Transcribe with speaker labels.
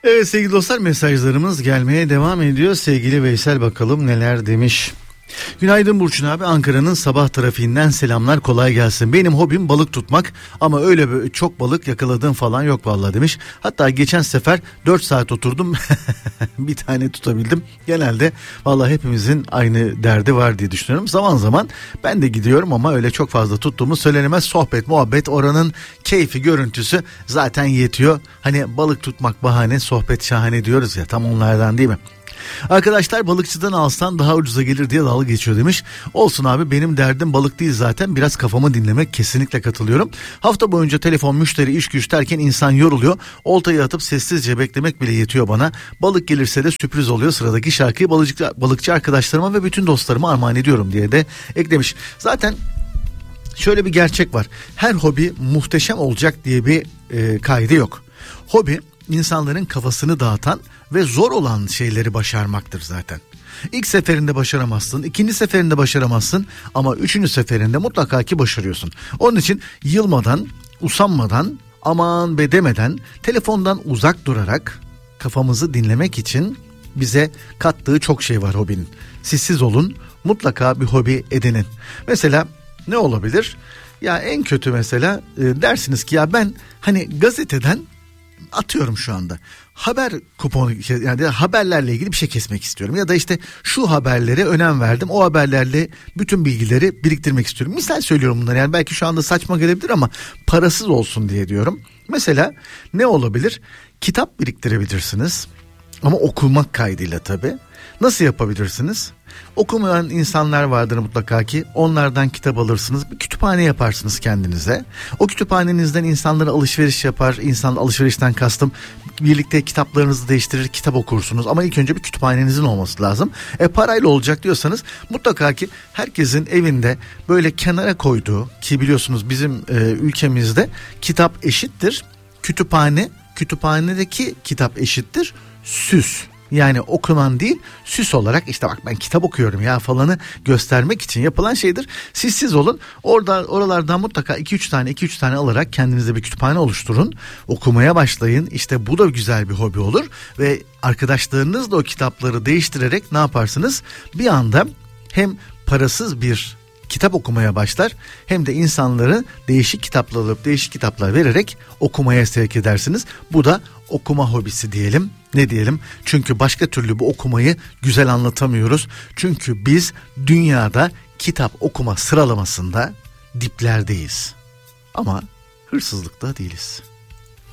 Speaker 1: Evet sevgili dostlar, mesajlarımız gelmeye devam ediyor. Sevgili Veysel bakalım neler demiş. Günaydın Burçin abi, Ankara'nın sabah trafiğinden selamlar, kolay gelsin. Benim hobim balık tutmak ama öyle böyle çok balık yakaladığım falan yok vallahi demiş. Hatta geçen sefer 4 saat oturdum bir tane tutabildim. Genelde vallahi hepimizin aynı derdi var diye düşünüyorum. Zaman zaman ben de gidiyorum ama öyle çok fazla tuttuğumu söylenemez. Sohbet muhabbet, oranın keyfi görüntüsü zaten yetiyor. Hani balık tutmak bahane, sohbet şahane diyoruz ya, tam onlardan değil mi? Arkadaşlar balıkçıdan alsan daha ucuza gelir diye dalga geçiyor demiş. Olsun abi, benim derdim balık değil zaten, biraz kafamı dinlemek, kesinlikle katılıyorum. Hafta boyunca telefon, müşteri, iş güç derken insan yoruluyor. Oltayı atıp sessizce beklemek bile yetiyor bana. Balık gelirse de sürpriz oluyor. Sıradaki şarkıyı balıkçı arkadaşlarıma ve bütün dostlarıma armağan ediyorum diye de eklemiş. Zaten şöyle bir gerçek var. Her hobi muhteşem olacak diye bir kaydı yok. Hobi insanların kafasını dağıtan ve zor olan şeyleri başarmaktır zaten. İlk seferinde başaramazsın, ikinci seferinde başaramazsın ama üçüncü seferinde mutlaka ki başarıyorsun. Onun için yılmadan, usanmadan, aman be demeden, telefondan uzak durarak kafamızı dinlemek için bize kattığı çok şey var hobinin. Sizsiz olun, mutlaka bir hobi edinin. Mesela ne olabilir? Ya en kötü mesela dersiniz ki ya ben hani gazeteden atıyorum şu anda haber kuponu, yani haberlerle ilgili bir şey kesmek istiyorum ya da işte şu haberlere önem verdim, o haberlerle bütün bilgileri biriktirmek istiyorum. Misal söylüyorum bunları, yani belki şu anda saçma gelebilir ama parasız olsun diye diyorum. Mesela ne olabilir? Kitap biriktirebilirsiniz ama okumak kaydıyla tabii. Nasıl yapabilirsiniz? Okumayan insanlar vardır mutlaka ki, onlardan kitap alırsınız, bir kütüphane yaparsınız kendinize. O kütüphanenizden insanlara alışveriş yapar, insan alışverişten kastım birlikte kitaplarınızı değiştirir, kitap okursunuz ama ilk önce bir kütüphanenizin olması lazım. Parayla olacak diyorsanız mutlaka ki herkesin evinde böyle kenara koyduğu, ki biliyorsunuz bizim ülkemizde kitap eşittir kütüphane, kütüphanedeki kitap eşittir süs. Yani okunan değil, süs olarak işte bak ben kitap okuyorum ya falanı göstermek için yapılan şeydir. Siz olun, oralardan mutlaka 2-3 tane alarak kendinize bir kütüphane oluşturun. Okumaya başlayın. İşte bu da güzel bir hobi olur ve arkadaşlarınızla o kitapları değiştirerek ne yaparsınız? Bir anda hem parasız bir kitap okumaya başlar hem de insanları değişik kitaplar alıp değişik kitaplar vererek okumaya sevk edersiniz. Bu da okuma hobisi diyelim. Ne diyelim? Çünkü başka türlü bu okumayı güzel anlatamıyoruz. Çünkü biz dünyada kitap okuma sıralamasında diplerdeyiz. Ama hırsızlıkta değiliz.